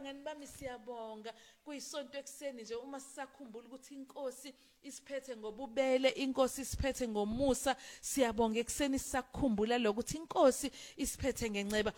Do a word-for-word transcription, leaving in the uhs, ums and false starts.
bangani bami siyabonga kuyisonto ekseni nje uma sisakhumbula ukuthi inkosi isiphethe ngobubele, inkosi isiphethe ngomusa. Siyabonga ekseni sisakhumbula lokuthi inkosi isiphethe ngenceba.